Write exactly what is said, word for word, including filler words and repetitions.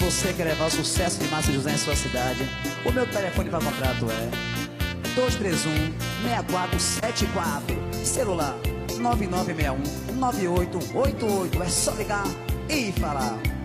você quer levar o sucesso de Márcio José em sua cidade, o meu telefone para contrato é dois três um, seis quatro sete quatro. Celular nove nove seis um, nove oito oito oito. É só ligar e falar.